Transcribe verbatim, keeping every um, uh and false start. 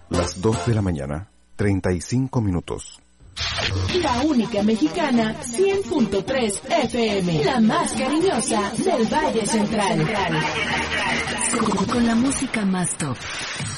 Las dos de la mañana, treinta y cinco minutos. La única mexicana, cien punto tres F M, la más cariñosa del Valle Central. Con la música más top.